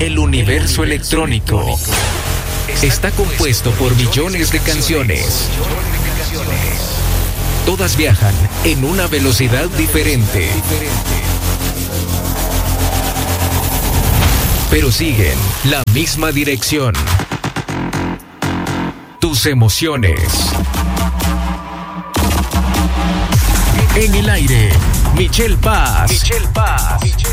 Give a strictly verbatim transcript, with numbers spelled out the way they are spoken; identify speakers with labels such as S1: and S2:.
S1: El universo electrónico está compuesto por millones de canciones. Todas viajan en una velocidad diferente, pero siguen la misma dirección. Tus emociones. En el aire, Michelle Paz. Michelle Paz.